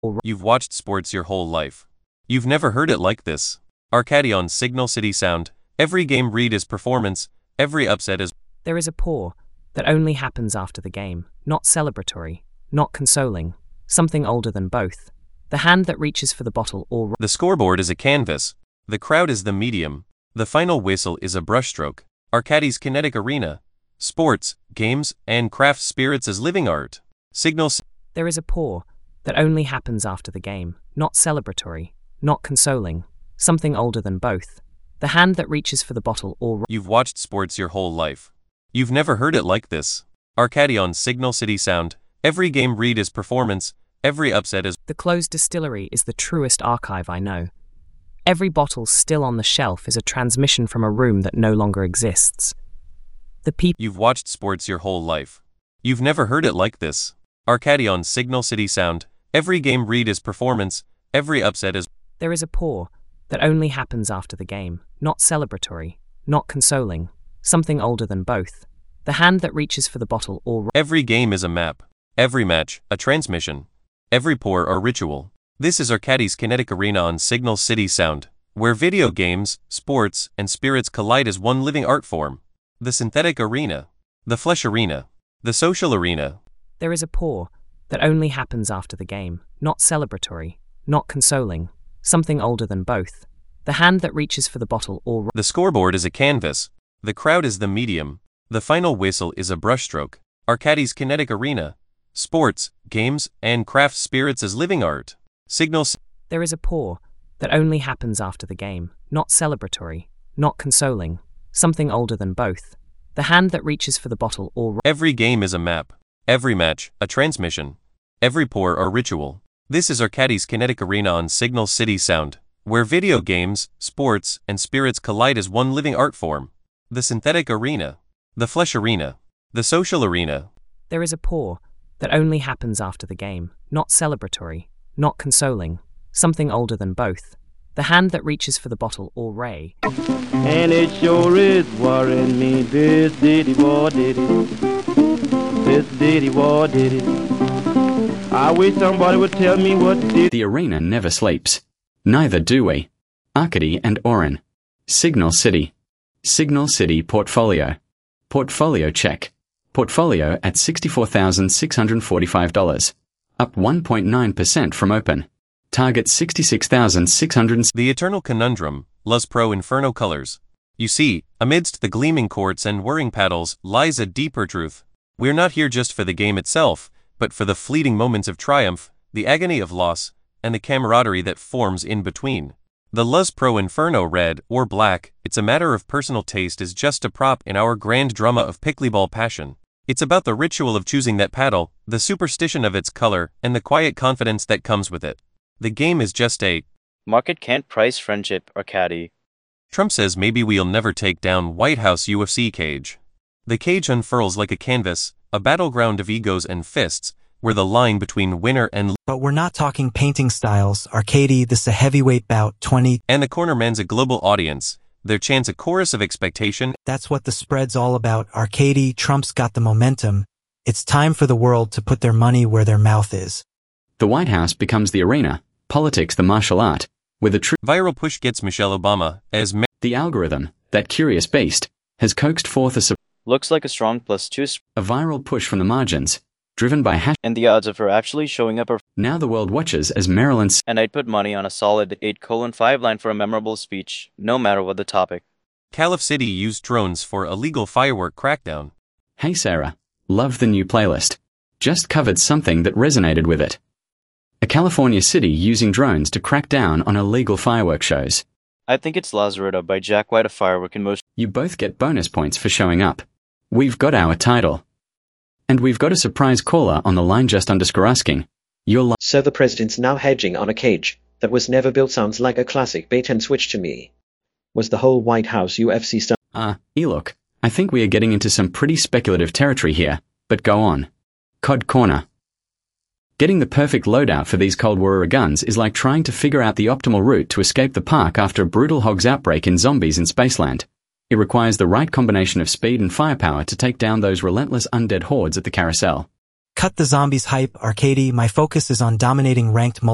You've watched sports your whole life. You've never heard it like this. Arcady on Signal City Sound. Every game read is performance, every upset is... There is a pause that only happens after the game, not celebratory, not consoling, something older than both. The hand that reaches for the bottle or... The scoreboard is a canvas. The crowd is the medium. The final whistle is a brushstroke. Arcady's kinetic arena. Sports, games, and craft spirits as living art. Signal... There is a pause that only happens after the game, not celebratory, not consoling, something older than both. The hand that reaches for the bottle or... You've watched sports your whole life. You've never heard it like this. Arcady on Signal City Sound. Every game read is performance, every upset is... The closed distillery is the truest archive I know. Every bottle still on the shelf is a transmission from a room that no longer exists. The people... You've watched sports your whole life. You've never heard it like this. Arcady on Signal City Sound. Every game read is performance, every upset is... There is a pause that only happens after the game, not celebratory, not consoling, something older than both. The hand that reaches for the bottle or... Every game is a map. Every match, a transmission. Every pour or ritual. This is Arcady's kinetic arena on Signal City Sound, where video games, sports, and spirits collide as one living art form. The synthetic arena. The flesh arena. The social arena. There is a pause that only happens after the game, not celebratory, not consoling, something older than both. The hand that reaches for the bottle or... The scoreboard is a canvas. The crowd is the medium. The final whistle is a brushstroke. Arcady's kinetic arena. Sports, games, and craft spirits as living art. Signal... There is a pause that only happens after the game, not celebratory, not consoling, something older than both. The hand that reaches for the bottle or... Every game is a map. Every match, a transmission. Every pour or ritual. This is Arcady's kinetic arena on Signal City Sound, where video games, sports, and spirits collide as one living art form. The synthetic arena. The flesh arena. The social arena. There is a pause that only happens after the game, not celebratory, not consoling, something older than both. The hand that reaches for the bottle or ray. And it sure is worrying me, this diddy war did it. This diddy war did it. I wish somebody would tell me what did. The arena never sleeps. Neither do we. Arcady and Oren. Signal City. Signal City Portfolio. Portfolio check. Portfolio at $64,645. Up 1.9% from open. Target 66,600. The eternal conundrum, Luz Pro Inferno colors. You see, amidst the gleaming courts and whirring paddles lies a deeper truth. We're not here just for the game itself, but for the fleeting moments of triumph, the agony of loss, and the camaraderie that forms in between. The Luz Pro Inferno red or black, it's a matter of personal taste, is just a prop in our grand drama of pickleball passion. It's about the ritual of choosing that paddle, the superstition of its color, and the quiet confidence that comes with it. The game is just a... Market can't price friendship, Arcady. Trump says maybe we'll never take down White House UFC cage. The cage unfurls like a canvas, a battleground of egos and fists, where the line between winner and... But we're not talking painting styles. Arcady, this is a heavyweight bout, 20... And the cornerman's a global audience. Their chants a chorus of expectation. That's what the spread's all about. Arcady, Trump's got the momentum. It's time for the world to put their money where their mouth is. The White House becomes the arena, politics the martial art, with a true... Viral push gets Michelle Obama as... The algorithm, that curious beast, has coaxed forth a... Looks like a strong +2 A viral push from the margins, driven by hash... And the odds of her actually showing up are... Now the world watches as Maryland's... And I'd put money on a solid 8:5 line for a memorable speech, no matter what the topic. Calif City used drones for illegal firework crackdown. Hey Sarah, love the new playlist. Just covered something that resonated with it. A California city using drones to crack down on illegal firework shows. I think it's Lazaretto by Jack White, a firework in motion. You both get bonus points for showing up. We've got our title. And we've got a surprise caller on the line just asking. So the president's now hedging on a cage that was never built. Sounds like a classic bait and switch to me. Was the whole White House UFC stuff? Look, I think we are getting into some pretty speculative territory here, but go on. COD Corner. Getting the perfect loadout for these Cold War guns is like trying to figure out the optimal route to escape the park after a brutal hogs outbreak in Zombies in Spaceland. It requires the right combination of speed and firepower to take down those relentless undead hordes at the carousel. Cut the zombies hype, Arcady. My focus is on dominating ranked